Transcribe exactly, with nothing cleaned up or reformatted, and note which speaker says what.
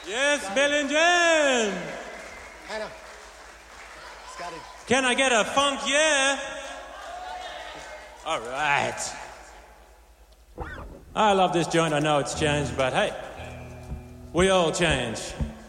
Speaker 1: Yes, Bill and Jim.
Speaker 2: Hannah. Scotty.
Speaker 1: Can I get a funk yeah? All right. I love this joint. I know it's changed, but hey, we all change.